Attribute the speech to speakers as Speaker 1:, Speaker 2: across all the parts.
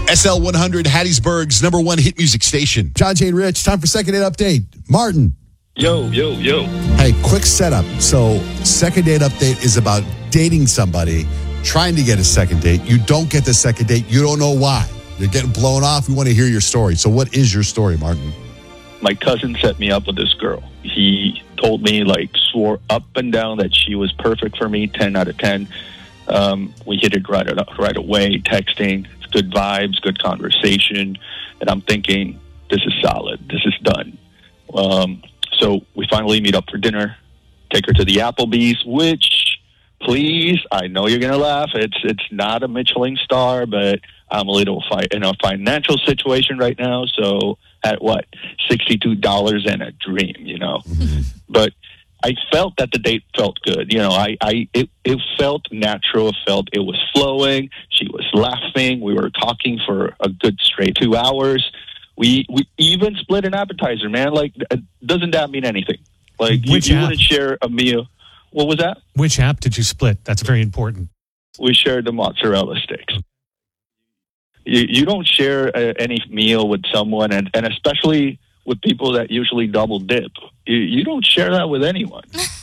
Speaker 1: SL100, Hattiesburg's number one hit music station.
Speaker 2: John Jane Rich, time for Second Date Update. Martin.
Speaker 3: Yo.
Speaker 2: Hey, quick setup. So, Second Date Update is about dating somebody, trying to get a second date. You don't get the second date. You don't know why. You're getting blown off. We want to hear your story. So, what is your story, Martin?
Speaker 3: My cousin set me up with this girl. He told me, swore up and down that she was perfect for me, 10 out of 10. We hit it right away, texting. Good vibes, good conversation. And I'm thinking, this is solid. This is done. So we finally meet up for dinner, take her to the Applebee's, which, please, I know you're going to laugh. It's not a Michelin star, but I'm a little in a financial situation right now. So at $62 and a dream,
Speaker 2: Mm-hmm.
Speaker 3: But I felt that the date felt good. It felt natural. It was flowing. She was laughing. We were talking for a good straight 2 hours. We even split an appetizer, man. Doesn't that mean anything? You wouldn't share a meal. What was that?
Speaker 4: Which app did you split? That's very important.
Speaker 3: We shared the mozzarella sticks. You don't share any meal with someone, and especially with people that usually double dip. You don't share that with anyone.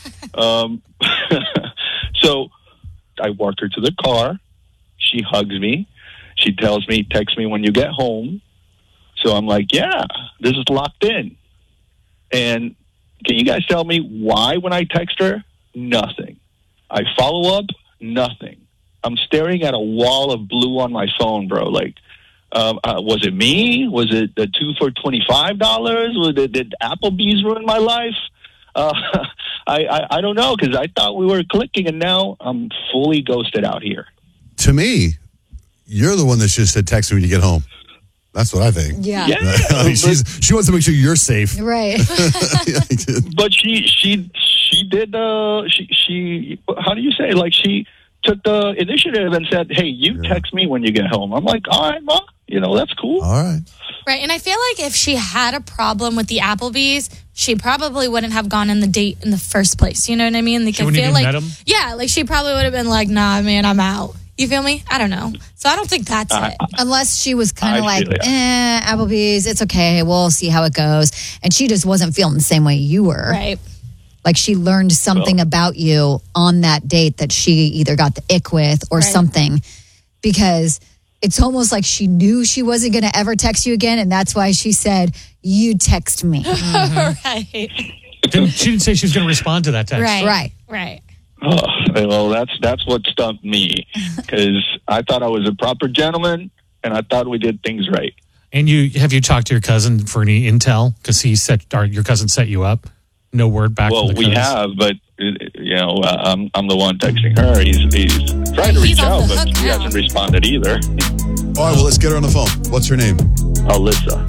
Speaker 3: So I walk her to the car. She hugs me. She tells me, text me when you get home. So I'm like, yeah, this is locked in. And can you guys tell me why when I text her? Nothing. I follow up, nothing. I'm staring at a wall of blue on my phone, bro. Was it me? Was it the 2 for $25? Did Applebee's ruin my life? I don't know, because I thought we were clicking, and now I'm fully ghosted out here.
Speaker 2: To me, you're the one that should have said text me when you get home. That's what I think.
Speaker 5: Yeah.
Speaker 2: She wants to make sure you're safe.
Speaker 5: Right.
Speaker 3: But she did she how do you say, she took the initiative and said, hey, you text me when you get home. I'm like, all right, Ma, that's cool.
Speaker 2: All right.
Speaker 5: Right, and I feel like if she had a problem with the Applebee's, she probably wouldn't have gone on the date in the first place. You know what I mean?
Speaker 4: She wouldn't have even met him?
Speaker 5: Yeah, she probably would have been like, nah, man, I'm out. You feel me? I don't know. So I don't think that's it.
Speaker 6: Unless she was kind of Applebee's, it's okay. We'll see how it goes. And she just wasn't feeling the same way you were.
Speaker 5: Right.
Speaker 6: She learned something about you on that date that she either got the ick with or something. Because it's almost like she knew she wasn't going to ever text you again. And that's why she said, you text me.
Speaker 5: Mm-hmm. Right.
Speaker 4: She didn't say she was going to respond to that text.
Speaker 5: Right.
Speaker 3: Oh, well, that's what stumped me, because I thought I was a proper gentleman, and I thought we did things right.
Speaker 4: And have you talked to your cousin for any intel? Because your cousin set you up. No word back.
Speaker 3: Well,
Speaker 4: from the
Speaker 3: we have, but I'm the one texting her. He's trying to reach out, but he hasn't responded either.
Speaker 2: All right, well, let's get her on the phone. What's her name?
Speaker 3: Alyssa.